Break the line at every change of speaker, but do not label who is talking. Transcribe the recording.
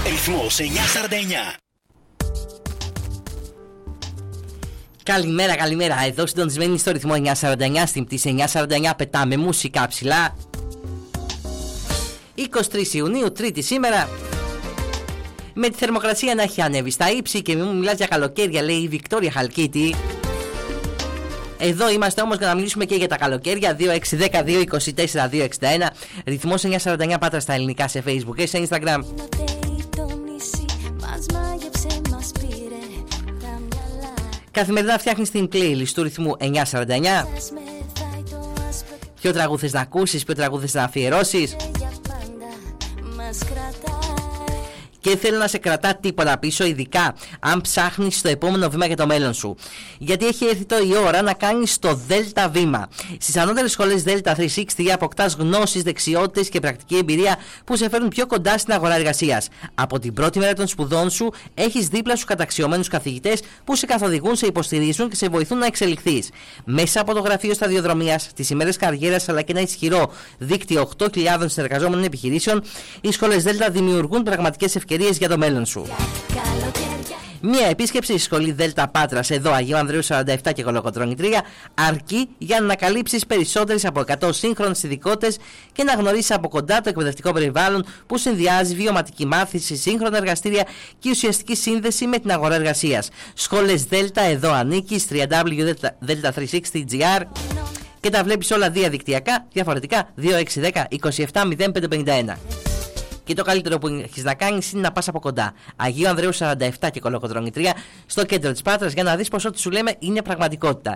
Ρυθμός 949.
Καλημέρα. Εδώ συντονισμένοι στο ρυθμό 949. Στην πτήση 949 πετάμε μουσικά ψηλά. 23 Ιουνίου, Τρίτη σήμερα. Με τη θερμοκρασία να έχει ανέβει στα ύψη και μην μου μιλάς για καλοκαίρια, λέει η Βικτόρια Χαλκίτη. Εδώ είμαστε όμως για να μιλήσουμε και για τα καλοκαίρια. 2610-224-261. Ρυθμός 949 Πάτρα στα ελληνικά σε Facebook και σε Instagram. Καθημερινά φτιάχνεις την playlist του ρυθμού 949. Ποιο τραγούδι θες να ακούσεις, ποιο τραγούδι θες να αφιερώσεις. Και θέλω να σε κρατά τίποτα πίσω, ειδικά αν ψάχνεις το επόμενο βήμα για το μέλλον σου. Γιατί έχει έρθει η ώρα να κάνεις το Δέλτα βήμα. Στις ανώτερες σχολές Δέλτα 360 αποκτάς γνώσεις, δεξιότητες και πρακτική εμπειρία που σε φέρνουν πιο κοντά στην αγορά εργασίας. Από την πρώτη μέρα των σπουδών σου έχεις δίπλα σου καταξιωμένους καθηγητές που σε καθοδηγούν, σε υποστηρίζουν και σε βοηθούν να εξελιχθείς. Μέσα από το γραφείο σταδιοδρομίας, τις ημέρες καριέρας αλλά και ένα ισχυρό δίκτυο 8.000 συνεργαζόμενων επιχειρήσεων, οι σχολές Δέλτα δημιουργούν πραγματικές ευκαιρίες για το μέλλον σου. Μία επίσκεψη στη σχολή Δέλτα Πάτρας, εδώ Αγίου Ανδρείου 47 και Κολοκοτρώνη 3, αρκεί για να ανακαλύψεις περισσότερες από 100 σύγχρονες ειδικότητες και να γνωρίσεις από κοντά το εκπαιδευτικό περιβάλλον που συνδυάζει βιωματική μάθηση, σύγχρονα εργαστήρια και ουσιαστική σύνδεση με την αγορά εργασίας. Σχολές Δέλτα, εδώ ανήκεις, www.delta360.gr, και τα βλέπεις όλα διαδικτυακά, διαφορετικά 2610-270551. Και το καλύτερο που έχεις να κάνεις είναι να πας από κοντά. Αγίου Ανδρείου 47 και Κολοκοτρώνη 3, στο κέντρο της Πάτρας, για να δεις πως ό,τι σου λέμε είναι πραγματικότητα.